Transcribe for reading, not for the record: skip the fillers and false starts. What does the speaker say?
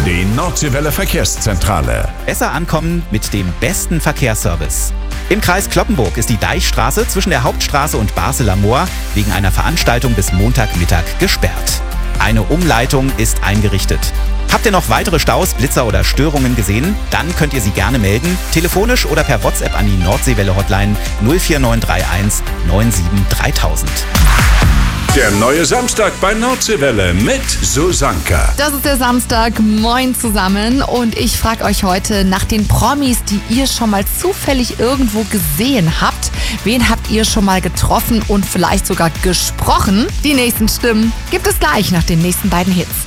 Die Nordseewelle Verkehrszentrale. Besser ankommen mit dem besten Verkehrsservice. Im Kreis Cloppenburg ist die Deichstraße zwischen der Hauptstraße und Barseler Moor wegen einer Veranstaltung bis Montagmittag gesperrt. Eine Umleitung ist eingerichtet. Habt ihr noch weitere Staus, Blitzer oder Störungen gesehen? Dann könnt ihr sie gerne melden, telefonisch oder per WhatsApp an die Nordseewelle-Hotline 04931 97 3000. Der neue Samstag bei Nordseewelle mit Susanka. Das ist der Samstag. Moin zusammen. Und ich frage euch heute nach den Promis, die ihr schon mal zufällig irgendwo gesehen habt. Wen habt ihr schon mal getroffen und vielleicht sogar gesprochen? Die nächsten Stimmen gibt es gleich nach den nächsten beiden Hits.